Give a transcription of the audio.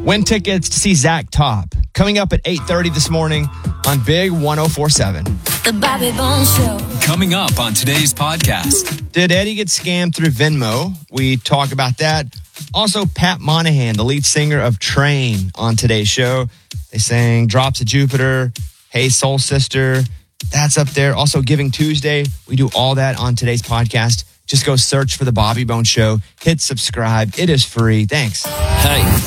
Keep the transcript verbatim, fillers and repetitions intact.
Win tickets to see Zach Top coming up at eight thirty this morning on Big one oh four seven. The Bobby Bones Show. Coming up on today's podcast. Did Eddie get scammed through Venmo? We talk about that. Also, Pat Monahan, the lead singer of Train, on today's show. They sang Drops of Jupiter, Hey Soul Sister. That's up there. Also, Giving Tuesday. We do all that on today's podcast. Just go search for The Bobby Bones Show. Hit subscribe. It is free. Thanks. Hey.